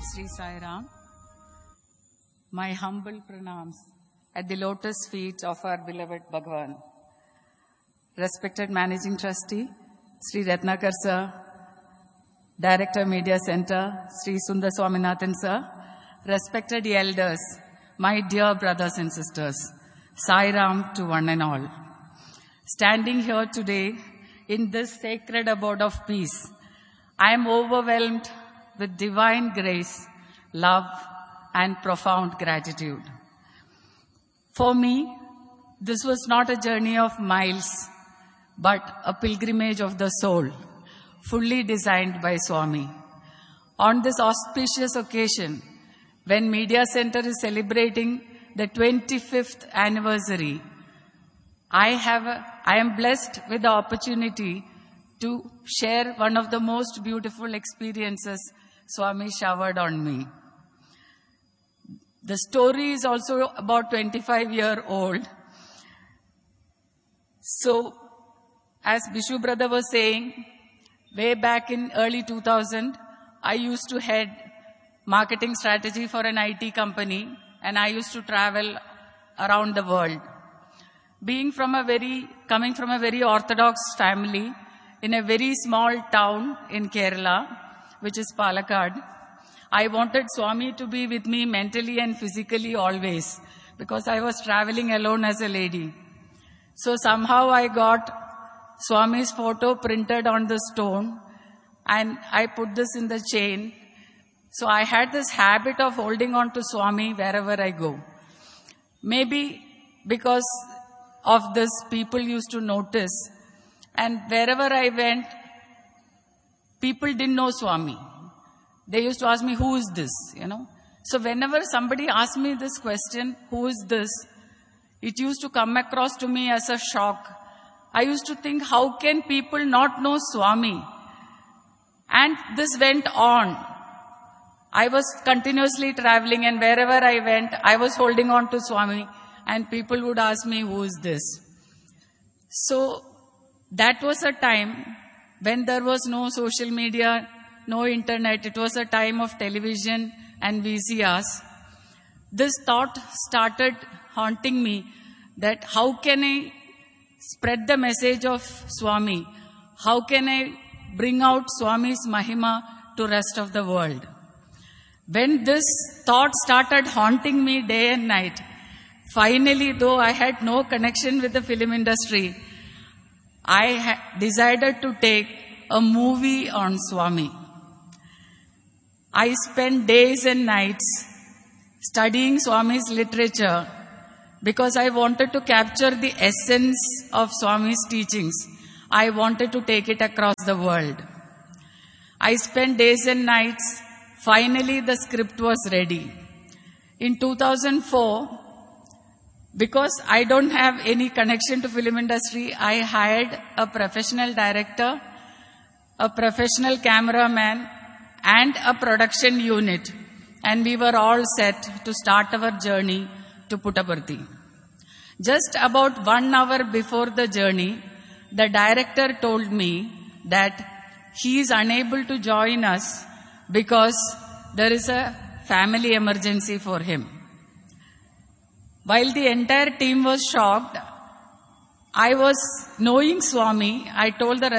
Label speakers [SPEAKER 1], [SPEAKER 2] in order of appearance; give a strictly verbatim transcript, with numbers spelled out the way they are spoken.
[SPEAKER 1] Sri Sai Ram. My humble pranams at the lotus feet of our beloved Bhagavan. Respected Managing Trustee, Sri Ratnakar Sir, Director Media Center, Sri Sundar Swaminathan Sir, respected elders, my dear brothers and sisters, Sai Ram to one and all. Standing here today in this sacred abode of peace, I am overwhelmed with divine grace, love, and profound gratitude. For me, this was not a journey of miles, but a pilgrimage of the soul, fully designed by Swami. On this auspicious occasion, when Media Center is celebrating the twenty-fifth anniversary, I, have a, I am blessed with the opportunity to share one of the most beautiful experiences Swami showered on me. The story is also about twenty-five years old. So, as Bishu brother was saying, way back in early two thousand, I used to head marketing strategy for an I T company, and I used to travel around the world. Being from a very, coming from a very orthodox family in a very small town in Kerala, which is Palakkad, I wanted Swami to be with me mentally and physically always, because I was traveling alone as a lady. So somehow I got Swami's photo printed on the stone, and I put this in the chain. So I had this habit of holding on to Swami wherever I go. Maybe because of this, people used to notice, and wherever I went, people didn't know Swami. They used to ask me, who is this, you know? So whenever somebody asked me this question, who is this, it used to come across to me as a shock. I used to think, how can people not know Swami? And this went on. I was continuously traveling, and wherever I went, I was holding on to Swami, and people would ask me, who is this? So that was a time when there was no social media, no internet. It was a time of television and V C Rs. This thought started haunting me, that how can I spread the message of Swami? How can I bring out Swami's Mahima to rest of the world? When this thought started haunting me day and night, finally, though I had no connection with the film industry, I ha- decided to take a movie on Swami. I spent days and nights studying Swami's literature because I wanted to capture the essence of Swami's teachings. I wanted to take it across the world. I spent days and nights. Finally, the script was ready. In two thousand four, because I don't have any connection to film industry, I hired a professional director, a professional cameraman, and a production unit. And we were all set to start our journey to Puttaparthi. Just about one hour before the journey, the director told me that he is unable to join us because there is a family emergency for him. While the entire team was shocked, I was knowing Swami. I told the